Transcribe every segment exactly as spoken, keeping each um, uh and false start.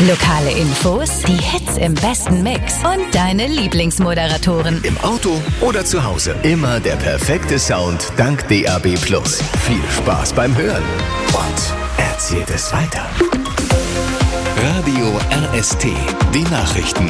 Lokale Infos, die Hits im besten Mix und deine Lieblingsmoderatoren. Im Auto oder zu Hause. Immer der perfekte Sound dank D A B Plus. Viel Spaß beim Hören und erzählt es weiter. Radio R S T, die Nachrichten.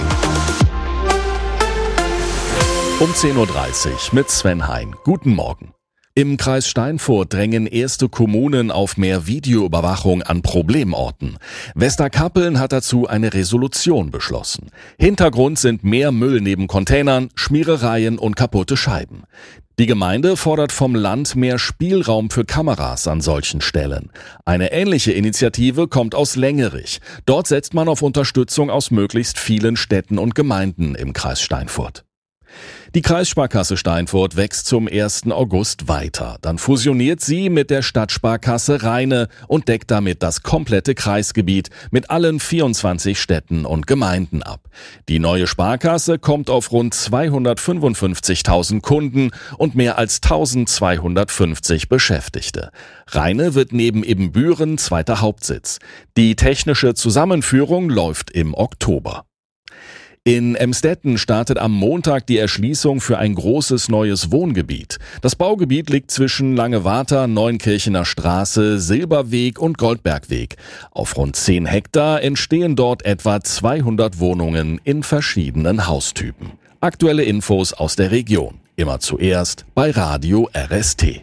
Um zehn Uhr dreißig mit Sven Hein. Guten Morgen. Im Kreis Steinfurt drängen erste Kommunen auf mehr Videoüberwachung an Problemorten. Westerkappeln hat dazu eine Resolution beschlossen. Hintergrund sind mehr Müll neben Containern, Schmierereien und kaputte Scheiben. Die Gemeinde fordert vom Land mehr Spielraum für Kameras an solchen Stellen. Eine ähnliche Initiative kommt aus Längerich. Dort setzt man auf Unterstützung aus möglichst vielen Städten und Gemeinden im Kreis Steinfurt. Die Kreissparkasse Steinfurt wächst zum ersten August weiter. Dann fusioniert sie mit der Stadtsparkasse Rheine und deckt damit das komplette Kreisgebiet mit allen vierundzwanzig Städten und Gemeinden ab. Die neue Sparkasse kommt auf rund zweihundertfünfundfünfzigtausend Kunden und mehr als eintausendzweihundertfünfzig Beschäftigte. Rheine wird neben Ibbenbüren zweiter Hauptsitz. Die technische Zusammenführung läuft im Oktober. In Emstetten startet am Montag die Erschließung für ein großes neues Wohngebiet. Das Baugebiet liegt zwischen Langewater, Neunkirchener Straße, Silberweg und Goldbergweg. Auf rund zehn Hektar entstehen dort etwa zweihundert Wohnungen in verschiedenen Haustypen. Aktuelle Infos aus der Region. Immer zuerst bei Radio R S T.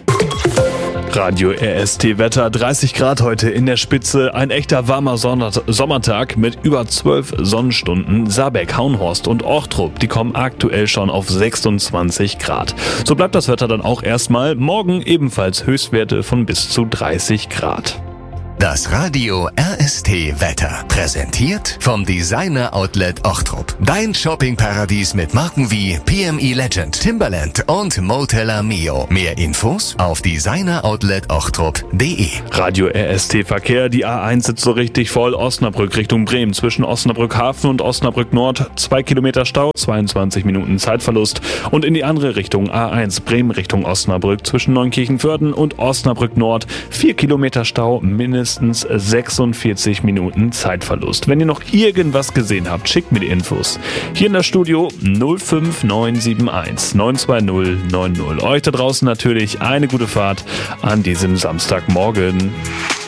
Radio R S T Wetter, dreißig Grad heute in der Spitze, ein echter warmer Sonner- Sommertag mit über zwölf Sonnenstunden. Saarbeck, Haunhorst und Ochtrup, die kommen aktuell schon auf sechsundzwanzig Grad. So bleibt das Wetter dann auch erstmal. Morgen ebenfalls Höchstwerte von bis zu dreißig Grad. Das Radio R S T Wetter, präsentiert vom Designer Outlet Ochtrup. Dein Shoppingparadies mit Marken wie P M E Legend, Timberland und Moteller Mio. Mehr Infos auf designer outlet ochtrup punkt de. Radio R S T Verkehr, die A eins sitzt so richtig voll. Osnabrück Richtung Bremen, zwischen Osnabrück Hafen und Osnabrück Nord, zwei Kilometer Stau, zweiundzwanzig Minuten Zeitverlust. Und in die andere Richtung, A eins Bremen Richtung Osnabrück, zwischen Neunkirchen-Vörden und Osnabrück Nord, vier Kilometer Stau, mindestens sechsundvierzig Minuten Zeitverlust. Wenn ihr noch irgendwas gesehen habt, schickt mir die Infos. Hier in das Studio null fünf neun sieben eins neun zwei null neun null. Euch da draußen natürlich eine gute Fahrt an diesem Samstagmorgen.